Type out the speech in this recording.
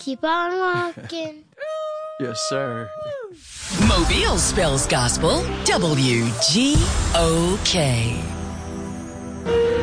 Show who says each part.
Speaker 1: Keep on walking.
Speaker 2: Yes, sir.
Speaker 3: Mobile spells gospel. WGOK.